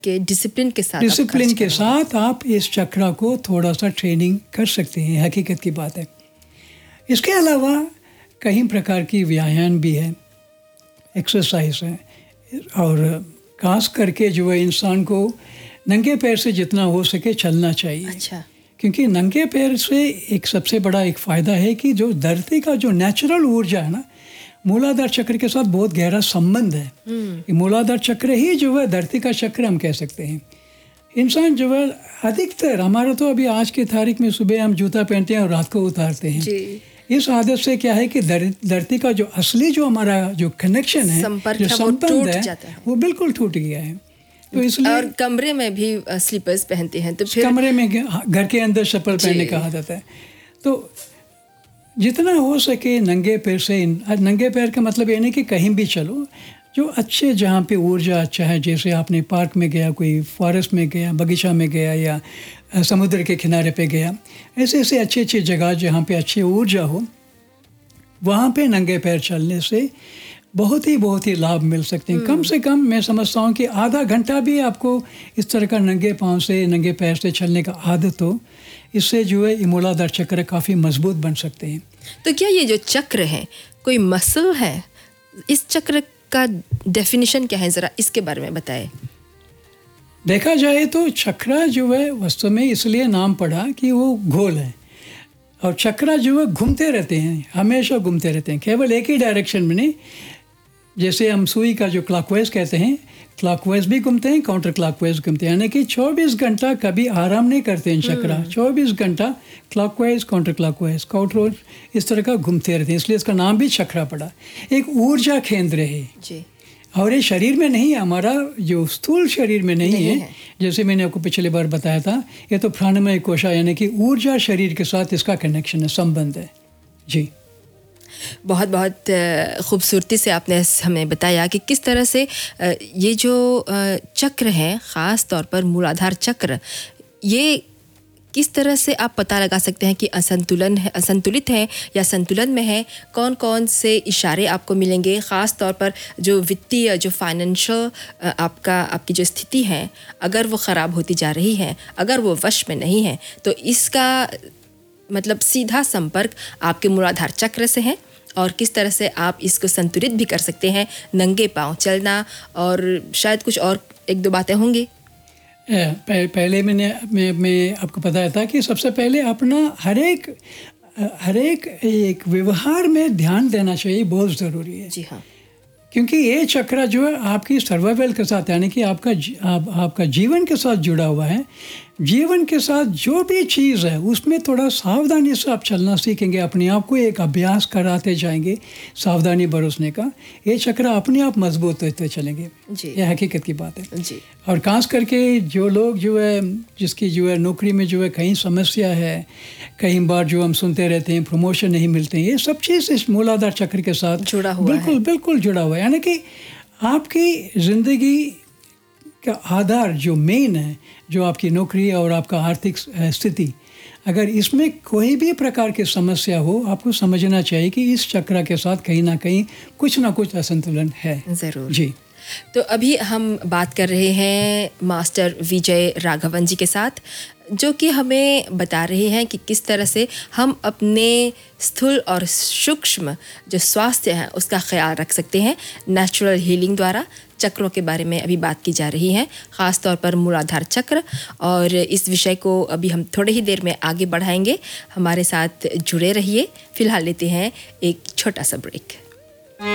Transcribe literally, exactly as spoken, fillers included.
के डिसिप्लिन के साथ डिसिप्लिन के साथ आप इस चक्र को थोड़ा सा ट्रेनिंग कर सकते हैं, हकीकत की बात है। इसके अलावा कई प्रकार की व्यायाम भी है, एक्सरसाइज है, और खास करके जो है इंसान को नंगे पैर से जितना हो सके चलना चाहिए। अच्छा। क्योंकि नंगे पैर से एक सबसे बड़ा एक फ़ायदा है कि जो धरती का जो नेचुरल ऊर्जा है ना, मूलाधार चक्र के साथ बहुत गहरा संबंध है। ये मूलाधार चक्र ही जो है धरती का चक्र हम कह सकते हैं। इंसान जो है अधिकतर, हमारा तो अभी आज की तारीख में सुबह हम जूता पहनते हैं और रात को उतारते हैं जी। इस आदत से क्या है कि धरती का जो असली जो हमारा जो कनेक्शन है, जो संबंध है, है वो बिल्कुल टूट गया है। तो इसलिए और कमरे में भी स्लीपर्स पहनते हैं, तो फिर कमरे में घर के अंदर चप्पल पहनने का आदत है। तो जितना हो सके नंगे पैर से, नंगे पैर का मतलब ये नहीं कि कहीं भी चलो, जो अच्छे जहाँ पे ऊर्जा अच्छा है, जैसे आपने पार्क में गया, कोई फॉरेस्ट में गया, बगीचा में गया, या समुद्र के किनारे पे गया, ऐसे ऐसे अच्छी अच्छी जगह जहाँ पे अच्छी ऊर्जा हो, वहाँ पे नंगे पैर चलने से बहुत ही बहुत ही लाभ मिल सकते हैं। कम से कम मैं समझता हूँ कि आधा घंटा भी आपको इस तरह का नंगे पाँव से, नंगे पैर से चलने का आदत हो, इससे जो है मूलाधार चक्र काफ़ी मजबूत बन सकते हैं। तो क्या ये जो चक्र है कोई मसल है? इस चक्र का डेफिनेशन क्या है, ज़रा इसके बारे में बताएं। देखा जाए तो चक्र जो है वास्तव में इसलिए नाम पड़ा कि वो गोल है, और चक्र जो है घूमते रहते हैं, हमेशा घूमते रहते हैं, केवल एक ही डायरेक्शन में नहीं। जैसे हम सुई का जो क्लॉकवाइज कहते हैं, क्लॉकवाइज भी घूमते हैं, काउंटर क्लॉकवाइज घूमते हैं, यानी कि चौबीस घंटा कभी आराम नहीं करते हैं चक्र। चौबीस घंटा क्लॉकवाइज, काउंटर क्लॉकवाइज, काउंटर इस तरह का घूमते रहते हैं, इसलिए इसका नाम भी चक्र पड़ा। एक ऊर्जा केंद्र है जी। और ये शरीर में नहीं है, हमारा जो स्थूल शरीर में नहीं, नहीं है, है जैसे मैंने आपको पिछले बार बताया था, ये तो प्राणमय कोशा यानी कि ऊर्जा शरीर के साथ इसका कनेक्शन है, संबंध है जी। बहुत बहुत खूबसूरती से आपने हमें बताया कि किस तरह से ये जो चक्र हैं, ख़ास तौर पर मूलाधार चक्र, ये किस तरह से आप पता लगा सकते हैं कि असंतुलन है, असंतुलित है या संतुलन में है। कौन कौन से इशारे आपको मिलेंगे, ख़ास तौर पर जो वित्तीय, जो फाइनेंशियल आपका आपकी जो स्थिति है, अगर वो ख़राब होती जा रही है, अगर वो वश में नहीं है, तो इसका मतलब सीधा संपर्क आपके मूलाधार चक्र से है। और किस तरह से आप इसको संतुलित भी कर सकते हैं, नंगे पाँव चलना, और शायद कुछ और एक दो बातें होंगी। पहले मैंने मैं, मैं आपको बताया था कि सबसे पहले अपना हर एक हर एक एक व्यवहार में ध्यान देना चाहिए, बहुत ज़रूरी है जी हाँ। क्योंकि ये चक्र जो है आपकी सर्वाइवल के साथ, यानी कि आपका आप, आपका जीवन के साथ जुड़ा हुआ है। जीवन के साथ जो भी चीज़ है उसमें थोड़ा सावधानी से आप चलना सीखेंगे, अपने आप को एक अभ्यास कराते जाएंगे सावधानी बरसने का, ये चक्र अपने आप मजबूत होते चलेंगे जी। ये हकीकत की बात है जी। और खास करके जो लोग जो है, जिसकी जो है नौकरी में जो है कहीं समस्या है, कई बार जो हम सुनते रहते हैं प्रमोशन नहीं मिलते हैं, ये सब चीज़ इस मूलाधार चक्र के साथ जुड़ा हुआ बिल्कुल है। बिल्कुल जुड़ा हुआ है। यानी कि आपकी ज़िंदगी का आधार जो मेन है, जो आपकी नौकरी और आपका आर्थिक स्थिति, अगर इसमें कोई भी प्रकार की समस्या हो, आपको समझना चाहिए कि इस चक्र के साथ कहीं ना कहीं कुछ ना कुछ असंतुलन है ज़रूर जी। तो अभी हम बात कर रहे हैं मास्टर विजय राघवन जी के साथ, जो कि हमें बता रहे हैं कि किस तरह से हम अपने स्थूल और सूक्ष्म जो स्वास्थ्य है उसका ख्याल रख सकते हैं नेचुरल हीलिंग द्वारा। चक्रों के बारे में अभी बात की जा रही है, ख़ास तौर पर मूलाधार चक्र, और इस विषय को अभी हम थोड़ी ही देर में आगे बढ़ाएंगे। हमारे साथ जुड़े रहिए। फ़िलहाल लेते हैं एक छोटा सा ब्रेक।